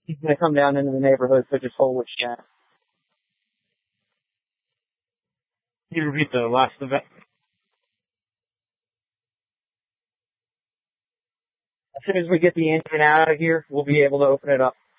He's going to come down into the neighborhood, so just hold what you got. Can you repeat the last of it? As soon as we get the engine out of here, we'll be able to open it up.